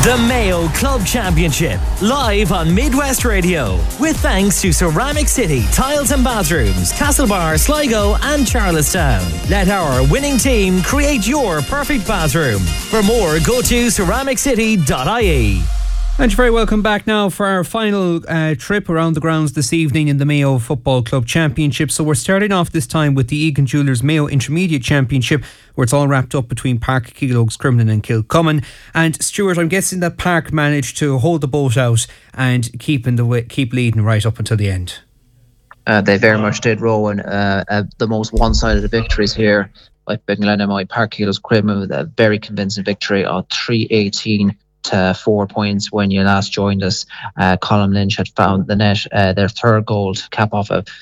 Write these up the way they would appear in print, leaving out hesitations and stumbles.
The Mayo Club Championship, live on Midwest Radio. With thanks to Ceramic City Tiles and Bathrooms, Castlebar, Sligo and Charlestown. Let our winning team create your perfect bathroom. For more, go to ceramiccity.ie. And you're very welcome back now for our final trip around the grounds this evening in the Mayo Football Club Championship. So we're starting off this time with the Egan Jewellers Mayo Intermediate Championship, where it's all wrapped up between Park Keelogs, Crumlin and Kilcommon. And Stuart, I'm guessing that Park managed to hold the boat out and keep leading right up until the end. They very much did, Rowan. The most one-sided of victories here, like Glenamite, Park Keelogs, Crumlin, with a very convincing victory of 3-18 to 4 points when you last joined us. Colin Lynch had found the net, their third goal to cap off an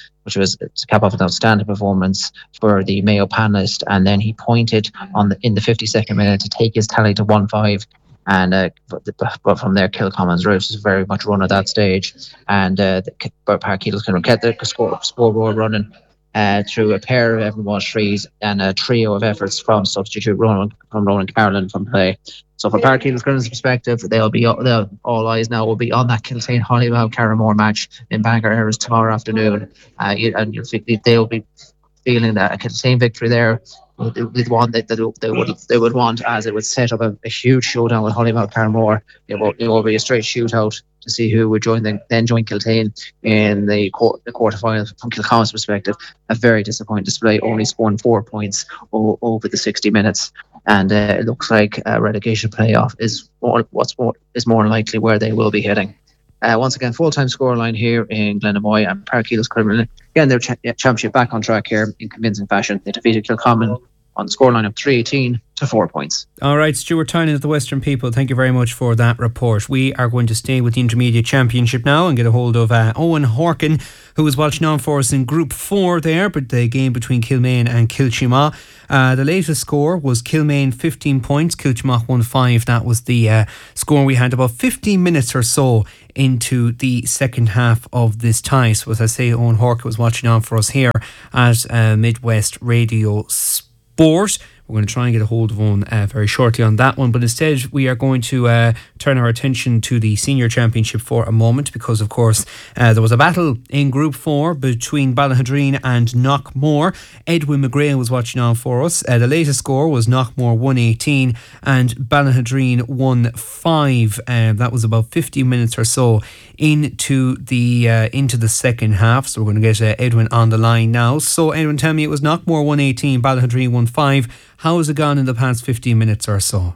outstanding performance for the Mayo panellist, and then he pointed in the 52nd minute to take his tally to 1-5. And but from there, Kilcommon's routes was very much run at that stage, and Park Keelogs kind of kept the scoreboard running through a pair of Evan Walsh threes and a trio of efforts from substitute Ronan Carlin from play. So from Park Keelogs' perspective, all eyes now will be on that Kiltane Hollymount Carramore match in Bangor Errors tomorrow afternoon, and they'll be feeling that a Kiltane victory there with one that they would want, as it would set up a huge showdown with Hollymount Carramore. It will be a straight shootout to see who would join Kiltane in the quarterfinals. From Kilcommon's perspective, a very disappointing display, only scoring 4 points over the 60 minutes. And it looks like a relegation playoff is more likely where they will be heading. Once again, full-time scoreline here in Glenamoy, and Park Keelogs Crumlin. Again, their championship back on track here in convincing fashion. They defeated Kilcommon on the scoreline of 3-18 to 4 points. All right, Stuart Tynan of the Western People, thank you very much for that report. We are going to stay with the Intermediate Championship now and get a hold of Owen Horkin, who was watching on for us in Group 4 there, but the game between Kilmaine and Kilchima. The latest score was Kilmaine 15 points, Kilchima 1-5. That was the score we had about 15 minutes or so into the second half of this tie. So as I say, Owen Horkin was watching on for us here at Midwest Radio Sport. We're going to try and get a hold of Owen very shortly on that one, but instead we are going to turn our attention to the Senior Championship for a moment, because of course there was a battle in Group 4 between Ballahadreen and Knockmore. Edwin McGrail was watching on for us. The latest score was Knockmore 1-18 and Ballahadreen 1-5. That was about 15 minutes or so into the second half. So we're going to get Edwin on the line now. So Edwin, tell me, it was Knockmore 1-18, Ballahadreen 1-5. How has it gone in the past 15 minutes or so?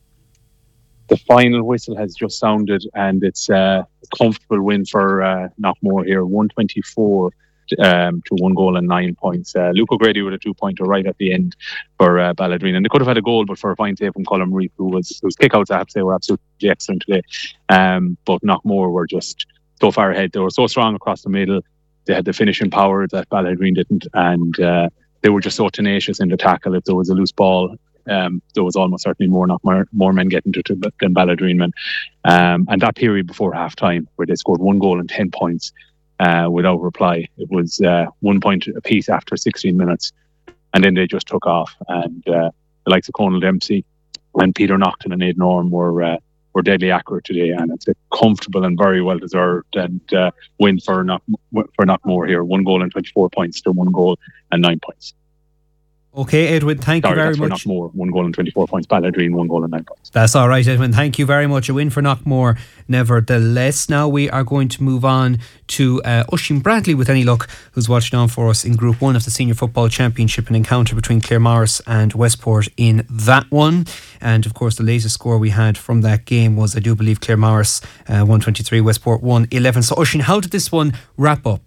The final whistle has just sounded, and it's a comfortable win for Knockmore here, 124 to 1 goal and 9 points. Luke O'Grady with a 2-pointer right at the end for Ballahadreen, and they could have had a goal, but for a fine save from Colin Reef, whose kickouts, I have to say, were absolutely excellent today. But Knockmore were just so far ahead. They were so strong across the middle. They had the finishing power that Ballahadreen didn't, and they were just so tenacious in the tackle. If there was a loose ball, there was almost certainly more men getting to it than Ballahadreen men. And that period before half time, where they scored 1 goal and 10 points without reply, it was 1 point apiece after 16 minutes. And then they just took off. And the likes of Conal Dempsey and Peter Naughton and Aidan Orme were deadly accurate today. And it's a comfortable and very well deserved win for Knockmore here. 1 goal and 24 points to 1 goal and 9 points. Okay, Edwin, thank you very much. Knockmore, 1 goal and 24 points. Ballahadreen, 1 goal and 9 points. That's all right, Edwin. Thank you very much. A win for Knockmore, nevertheless. Now we are going to move on to Oisin Bradley, with any luck, who's watching on for us in Group 1 of the Senior Football Championship, an encounter between Claremorris and Westport in that one. And of course, the latest score we had from that game was, I do believe, Claremorris 123, Westport 111. So, Oisin, how did this one wrap up?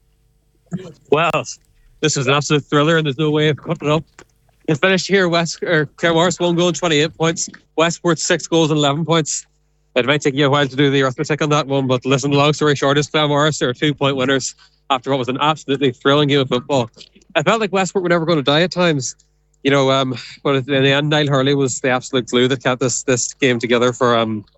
Well, this was an absolute thriller, and there's no way of cutting it up. It finished here, Claremorris 1 goal and 28 points, Westport 6 goals and 11 points. It might take you a while to do the arithmetic on that one, but listen, long story short, is Claremorris are 2-point winners after what was an absolutely thrilling game of football. I felt like Westport were never going to die at times, but in the end, Niall Hurley was the absolute glue that kept this game together for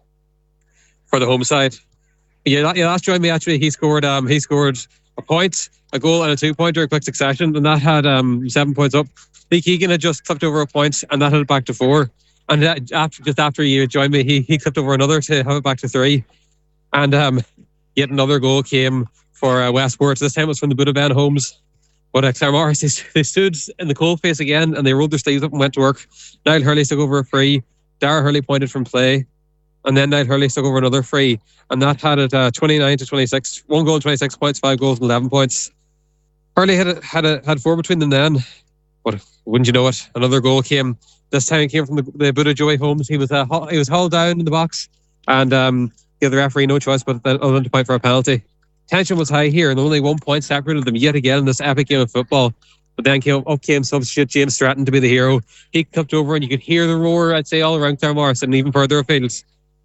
the home side. Yeah, that's joined me actually. He scored a point, a goal and a 2-pointer in quick succession, and that had 7 points up. Lee Keegan had just clipped over a point, and that had it back to 4. And just after you joined me, he clipped over another to have it back to 3. And yet another goal came for Westport. This time it was from the Buddha Ben Holmes. But Claremorris, they stood in the coalface again and they rolled their sleeves up and went to work. Niall Hurley took over a free. Dara Hurley pointed from play. And then Niall Hurley took over another free. And that had it 29-26. 1 goal, 26 points, 5 goals, and 11 points. Hurley had 4 between them then. But wouldn't you know it, another goal came. This time it came from the Buddha Joey Holmes. He was hauled down in the box. And gave the referee no choice but other than to point for a penalty. Tension was high here and only 1 point separated them yet again in this epic game of football. But then came substitute James Stratton to be the hero. He clipped over and you could hear the roar, I'd say, all around Claremorris and even further afield.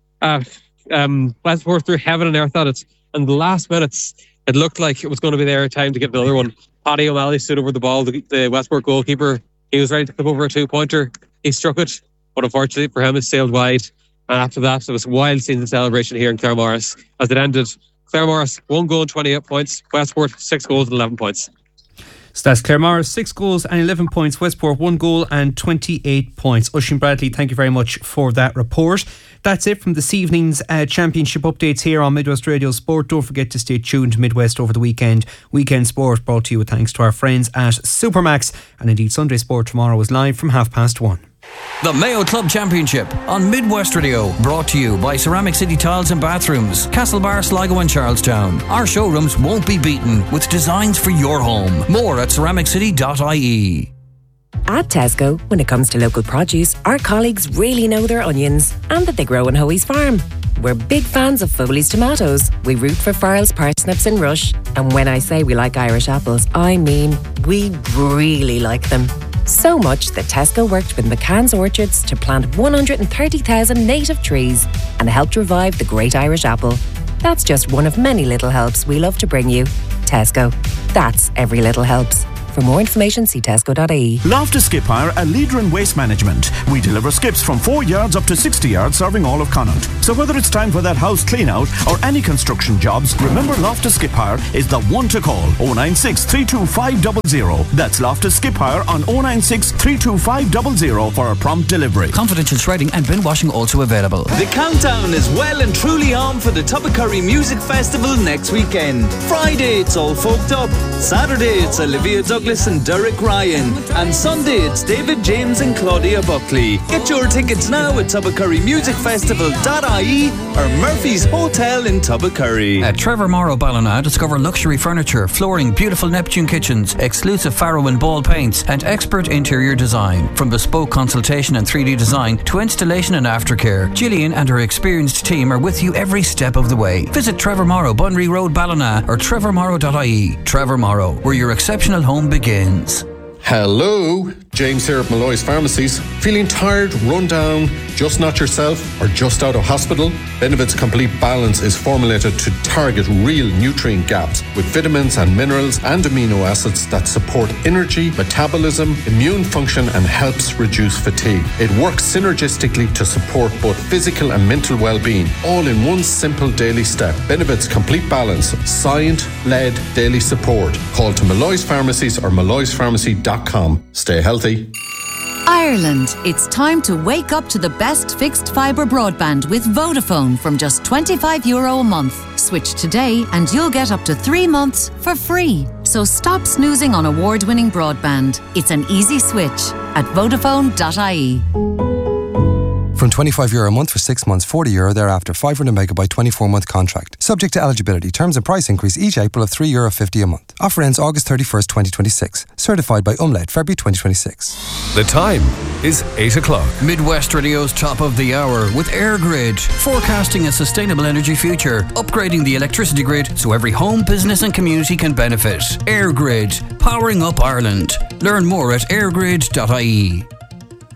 Westport threw heaven and earth at it. And the last minutes, it looked like it was going to be their time to get another one. Paddy O'Malley stood over the ball, the Westport goalkeeper. He was ready to clip over a 2-pointer. He struck it, but unfortunately for him, it sailed wide. And after that, there was a wild scene of celebration here in Claremorris as it ended. Claremorris 1 goal and 28 points. Westport 6 goals and 11 points. So that's Claremorris 6 goals and 11 points. Westport 1 goal and 28 points. Oisin Bradley, thank you very much for that report. That's it from this evening's championship updates here on Midwest Radio Sport. Don't forget to stay tuned to Midwest over the weekend. Weekend Sport brought to you with thanks to our friends at Supermax. And indeed Sunday Sport tomorrow is live from 1:30. The Mayo Club Championship on Midwest Radio, brought to you by Ceramic City Tiles and Bathrooms, Castlebar, Sligo and Charlestown. Our showrooms won't be beaten with designs for your home. More at ceramiccity.ie. At Tesco, when it comes to local produce, our colleagues really know their onions and that they grow on Hoey's farm. We're big fans of Foley's tomatoes. We root for Farrell's parsnips and Rush. And when I say we like Irish apples, I mean we really like them. So much that Tesco worked with McCann's Orchards to plant 130,000 native trees and helped revive the great Irish apple. That's just one of many little helps we love to bring you. Tesco. That's every little helps. For more information, see tesco.ie. Loftus Skip Hire, a leader in waste management. We deliver skips from 4 yards up to 60 yards, serving all of Connaught. So whether it's time for that house clean out or any construction jobs, remember Loftus Skip Hire is the one to call. 096 325 00. That's Loftus Skip Hire on 096 325 00 for a prompt delivery. Confidential shredding and bin washing also available. The countdown is well and truly on for the Tuppacurry Music Festival next weekend. Friday it's All Folked Up. Saturday it's Olivia Douglas and Derek Ryan. And Sunday it's David James and Claudia Buckley. Get your tickets now at tuppacurrymusicfestival.ie or Murphy's Hotel in Tuppacurry. At Trevor Morrow Ballina, discover luxury furniture, flooring, beautiful Neptune kitchens, exclusive Faro and Ball paints and expert interior design. From bespoke consultation and 3D design to installation and aftercare, Gillian and her experienced team are with you every step of the way. Visit Trevor Morrow, Bunry Road, Ballina or trevormorrow.ie. Trevor Morrow, where your exceptional home begins. Hello, James here at Malloy's Pharmacies. Feeling tired, run down, just not yourself, or just out of hospital? Benevit's Complete Balance is formulated to target real nutrient gaps with vitamins and minerals and amino acids that support energy, metabolism, immune function and helps reduce fatigue. It works synergistically to support both physical and mental well-being, all in one simple daily step. Benevit's Complete Balance, science-led daily support. Call to Malloy's Pharmacies or malloyspharmacy.com. Stay healthy. Ireland, it's time to wake up to the best fixed fibre broadband with Vodafone from just €25 a month. Switch today and you'll get up to 3 months for free. So stop snoozing on award-winning broadband. It's an easy switch at Vodafone.ie. From €25 a month for 6 months, €40 thereafter, 500 megabyte 24-month contract. Subject to eligibility. Terms and price increase each April of €3.50 a month. Offer ends August 31st, 2026. Certified by Umlaut, February 2026. The time is 8 o'clock. Midwest Radio's top of the hour with EirGrid. Forecasting a sustainable energy future. Upgrading the electricity grid so every home, business and community can benefit. EirGrid. Powering up Ireland. Learn more at eirgrid.ie.